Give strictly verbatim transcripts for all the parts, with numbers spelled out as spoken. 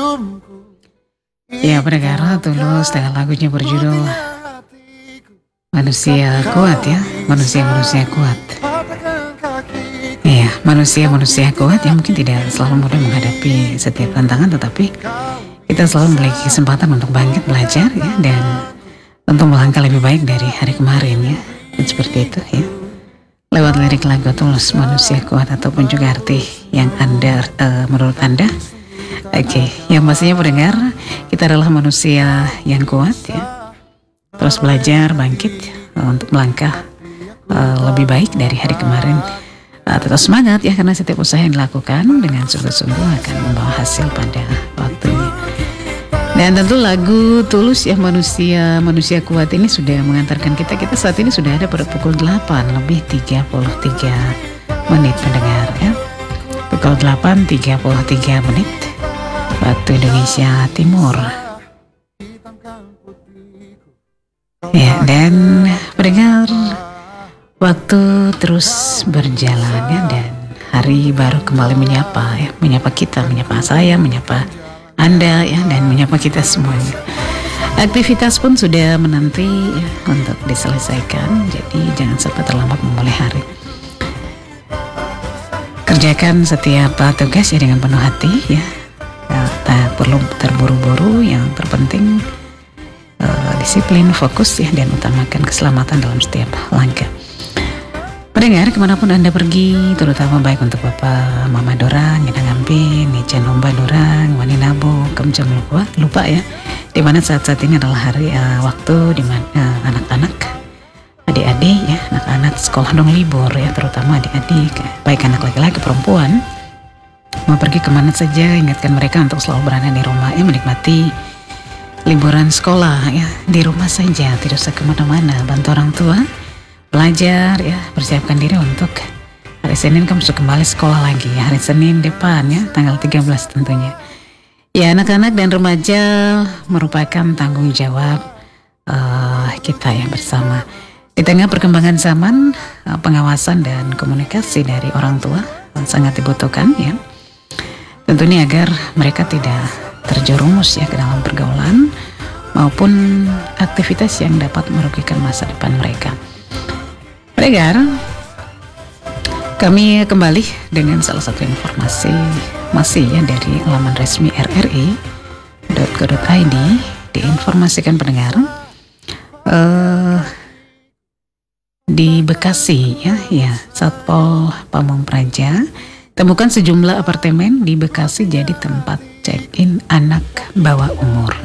Ya, pendengar Tulus dengan lagunya berjudul Manusia Kuat ya, manusia-manusia kuat. Iya, manusia-manusia kuat yang mungkin tidak selalu mudah menghadapi setiap tantangan, tetapi kita selalu memiliki kesempatan untuk bangkit, belajar ya, dan tentu melangkah lebih baik dari hari kemarin ya. Dan seperti itu ya. Lewat lirik lagu Tulus Manusia Kuat, ataupun juga arti yang Anda uh, menurut Anda. Oke, okay. Yang pastinya pendengar, kita adalah manusia yang kuat ya. Terus belajar, bangkit uh, untuk melangkah uh, lebih baik dari hari kemarin. Uh, tetap semangat ya, karena setiap usaha yang dilakukan dengan sungguh-sungguh akan membawa hasil pada waktunya. Dan tentu lagu Tulus ya, manusia manusia kuat ini sudah mengantarkan kita kita saat ini sudah ada pada pukul delapan lebih tiga puluh tiga menit pendengar ya. Pukul delapan tiga puluh tiga menit waktu Indonesia Timur. Ya, dan pendengar, waktu terus berjalan ya, dan hari baru kembali menyapa ya, menyapa kita, menyapa saya, menyapa Anda ya, dan menyapa kita semuanya. Aktivitas pun sudah menanti ya, untuk diselesaikan, jadi jangan sampai terlambat memulai hari. Kerjakan setiap tugas ya dengan penuh hati ya, tak perlu terburu-buru, yang terpenting uh, disiplin, fokus ya, dan utamakan keselamatan dalam setiap langkah. Pendengar, kemanapun Anda pergi, terutama baik untuk Bapak Mama Dorang, Nina Ngampin, Nican Nomba Dorang, Wani Nabo, Kemjam lupa, lupa ya, dimana saat-saat ini adalah hari uh, waktu dimana uh, anak-anak, adik-adik ya, anak-anak sekolah dong libur ya, terutama adik-adik, baik anak laki-laki perempuan, mau pergi kemana saja, ingatkan mereka untuk selalu berada di rumah ya, menikmati liburan sekolah ya, di rumah saja, tidak usah kemana-mana, bantu orang tua belajar ya, persiapkan diri untuk hari Senin kamu sudah kembali sekolah lagi ya, hari Senin depan ya, tanggal tiga belas tentunya. Ya, anak-anak dan remaja merupakan tanggung jawab uh, kita ya bersama. Di tengah perkembangan zaman, uh, pengawasan dan komunikasi dari orang tua uh, sangat dibutuhkan ya. Tentunya agar mereka tidak terjerumus ya ke dalam pergaulan maupun aktivitas yang dapat merugikan masa depan mereka. Pendengar, kami kembali dengan salah satu informasi masih ya dari laman resmi r r i dot co dot i d. Diinformasikan pendengar, uh, di Bekasi ya, ya Satpol Pamong Praja temukan sejumlah apartemen di Bekasi jadi tempat check-in anak bawah umur.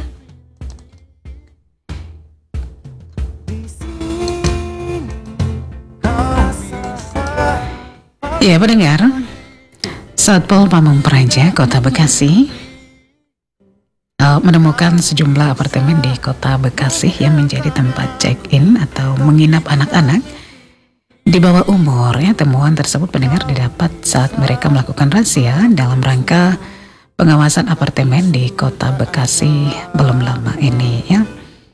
Ya pendengar, Satpol Pamong Praja Kota Bekasi uh, menemukan sejumlah apartemen di Kota Bekasi yang menjadi tempat check-in atau menginap anak-anak di bawah umur ya. Temuan tersebut pendengar didapat saat mereka melakukan razia dalam rangka pengawasan apartemen di Kota Bekasi belum lama ini ya.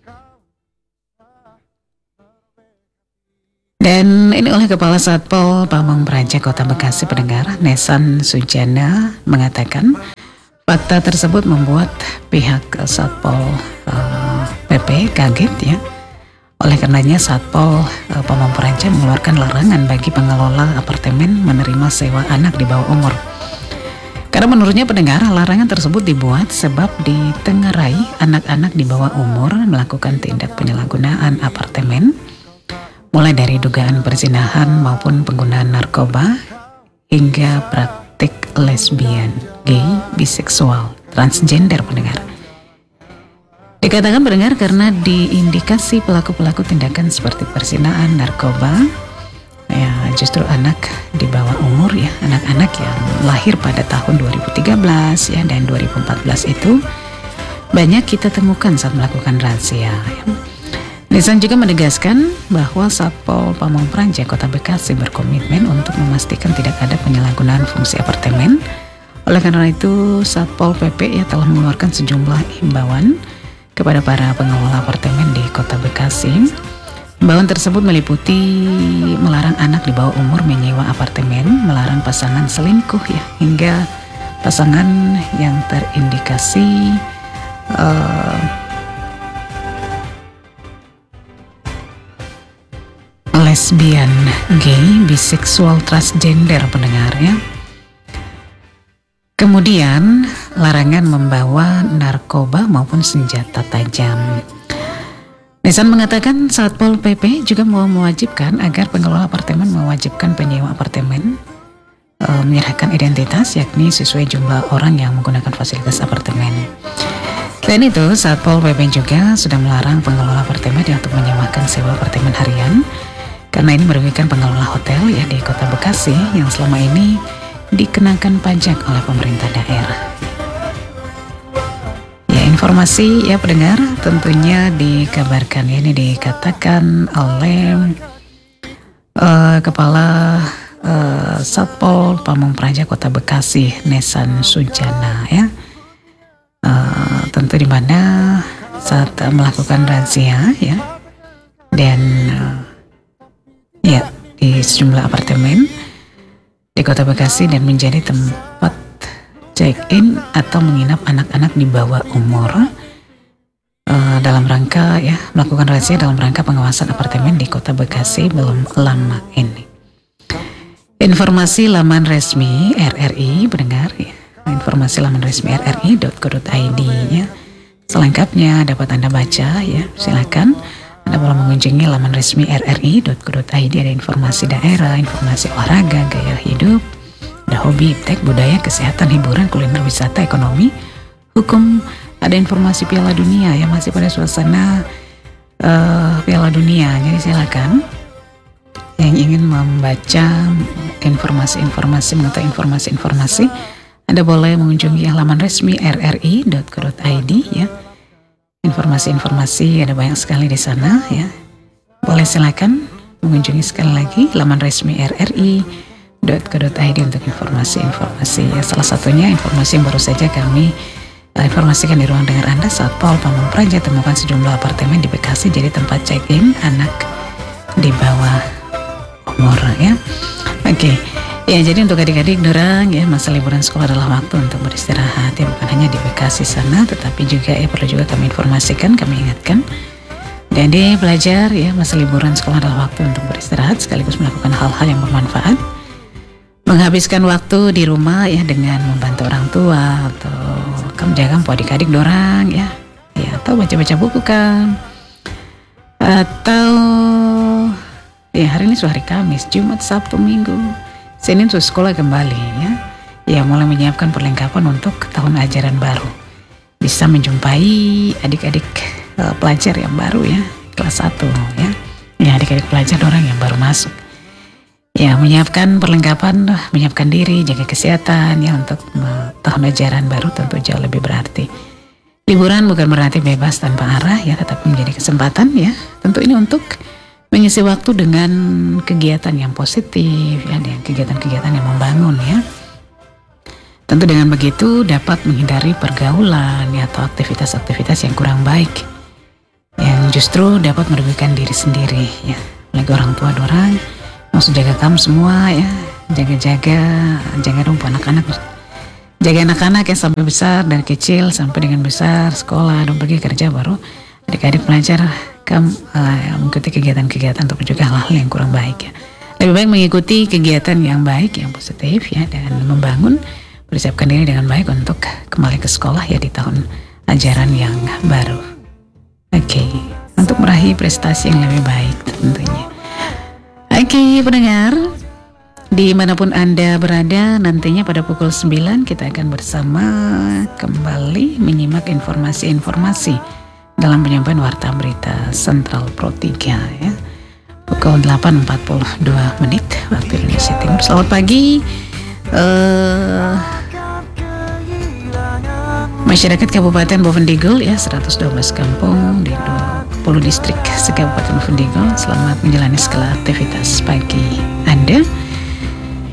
Dan ini oleh Kepala Satpol Pamong Praja Kota Bekasi pendengar, Nesan Sujana, mengatakan fakta tersebut membuat pihak Satpol uh, P P kaget ya. Oleh karenanya Satpol uh, Pamong Praja mengeluarkan larangan bagi pengelola apartemen menerima sewa anak di bawah umur. Karena menurutnya pendengar, larangan tersebut dibuat sebab ditengarai anak-anak di bawah umur melakukan tindak penyalahgunaan apartemen, mulai dari dugaan perzinahan maupun penggunaan narkoba hingga praktik lesbian, gay, biseksual, transgender pendengar. Dikatakan pendengar karena diindikasi pelaku-pelaku tindakan seperti perzinahan, narkoba, ya justru anak di bawah umur ya, anak-anak yang lahir pada tahun dua ribu tiga belas ya dan dua ribu empat belas itu banyak kita temukan saat melakukan razia ya. Nisan juga menegaskan bahwa Satpol Pamong Praja Kota Bekasi berkomitmen untuk memastikan tidak ada penyalahgunaan fungsi apartemen. Oleh karena itu, Satpol P P ya telah mengeluarkan sejumlah himbauan kepada para pengelola apartemen di Kota Bekasi. Himbauan tersebut meliputi melarang anak di bawah umur menyewa apartemen, melarang pasangan selingkuh ya, hingga pasangan yang terindikasi uh, lesbian, gay, biseksual, transgender pendengar ya. Kemudian larangan membawa narkoba maupun senjata tajam. Nissan mengatakan Satpol P P juga mau mewajibkan agar pengelola apartemen mewajibkan penyewa apartemen e, menyerahkan identitas yakni sesuai jumlah orang yang menggunakan fasilitas apartemen. Selain itu, Satpol P P juga sudah melarang pengelola apartemen untuk menyewakan sewa apartemen harian karena ini merugikan pengelola hotel ya di Kota Bekasi yang selama ini dikenakan pajak oleh pemerintah daerah. Ya, informasi ya pendengar tentunya dikabarkan ya, ini dikatakan oleh uh, Kepala uh, Satpol Pamung Praja Kota Bekasi Nesan Sujana ya. Uh, tentu di mana saat uh, melakukan razia ya dan uh, ya di sejumlah apartemen di Kota Bekasi dan menjadi tempat check-in atau menginap anak-anak di bawah umur uh, dalam rangka ya melakukan razia dalam rangka pengawasan apartemen di Kota Bekasi belum lama ini. Informasi laman resmi R R I pendengar ya, informasi laman resmi r r i dot co dot i d ya. Selengkapnya dapat Anda baca ya, silakan. Anda boleh mengunjungi laman resmi r r i dot co dot i d, ada informasi daerah, informasi olahraga, gaya hidup, ada hobi, iptek, budaya, kesehatan, hiburan, kuliner, wisata, ekonomi, hukum, ada informasi Piala Dunia yang masih pada suasana uh, Piala Dunia. Jadi silakan yang ingin membaca informasi-informasi, mengetahui informasi-informasi, Anda boleh mengunjungi laman resmi r r i dot co dot i d ya. Informasi-informasi ada banyak sekali di sana ya. Boleh silakan mengunjungi sekali lagi laman resmi r r i dot co dot i d untuk informasi-informasi ya. Salah satunya informasi yang baru saja kami uh, informasikan di ruang dengar Anda, Satpol Pamung Praja temukan sejumlah apartemen di Bekasi jadi tempat check-in anak di bawah umur ya. Oke. Okay. Ya, jadi untuk adik-adik dorang ya, masa liburan sekolah adalah waktu untuk beristirahat ya, bukan hanya di Bekasi sana, tetapi juga ya perlu juga kami informasikan, kami ingatkan. Jadi belajar ya, masa liburan sekolah adalah waktu untuk beristirahat sekaligus melakukan hal-hal yang bermanfaat. Menghabiskan waktu di rumah ya dengan membantu orang tua atau kamu jaga adik-adik dorang ya, ya atau baca-baca buku kan, atau ya hari ini hari Kamis, Jumat, Sabtu, Minggu. Senin sudah sekolah kembali ya. Ya mulai menyiapkan perlengkapan untuk tahun ajaran baru. Bisa menjumpai adik-adik uh, pelajar yang baru ya, kelas satu ya. Ya adik-adik pelajar orang yang baru masuk. Ya menyiapkan perlengkapan, menyiapkan diri, jaga kesehatan ya untuk uh, tahun ajaran baru tentu jauh lebih berarti. Liburan bukan berarti bebas tanpa arah ya, tetapi menjadi kesempatan ya. Tentu ini untuk mengisi waktu dengan kegiatan yang positif ya, dengan kegiatan-kegiatan yang membangun ya. Tentu dengan begitu dapat menghindari pergaulan ya, atau aktivitas-aktivitas yang kurang baik yang justru dapat merugikan diri sendiri ya. Lagi orang tua dorang harus jaga kamu semua ya, jaga-jaga jaga dong anak-anak, jaga anak-anak ya sampai besar, dari kecil sampai dengan besar sekolah dan pergi kerja, baru adik-adik pelajar kamu uh, mengikuti kegiatan-kegiatan untuk juga hal-hal yang kurang baik ya. Lebih baik mengikuti kegiatan yang baik, yang positif ya, dan membangun, persiapkan diri dengan baik untuk kembali ke sekolah ya di tahun ajaran yang baru. Oke, okay. Untuk meraih prestasi yang lebih baik tentunya. Oke, okay, pendengar, dimanapun Anda berada, nantinya pada pukul sembilan kita akan bersama kembali menyimak informasi-informasi dalam penyampaian Warta Berita Sentral Pro tiga ya. Pukul delapan empat puluh dua menit waktu Indonesia Timur. Selamat pagi uh, masyarakat Kabupaten Bovendigul ya, seratus dua belas kampung di dua puluh distrik se-Kabupaten Bovendigul. Selamat menjalani segala aktivitas pagi Anda.